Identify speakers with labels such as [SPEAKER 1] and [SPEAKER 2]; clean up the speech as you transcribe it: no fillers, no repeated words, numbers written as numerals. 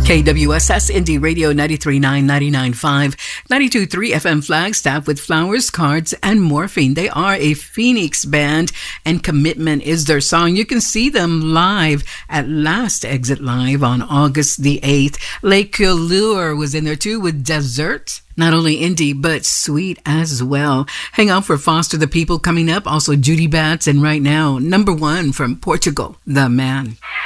[SPEAKER 1] KWSS Indie Radio 93.9, 99.5, 92.3 FM Flagstaff with Flowers, Cards, and Morphine. They are a Phoenix band, and Commitment is their song. You can see them live at Last Exit Live on August the 8th. Lake Allure was in there too with Desert. Not only indie, but sweet as well. Hang out for Foster the People coming up. Also Judy Batts, and right now, number one from Portugal, The Man.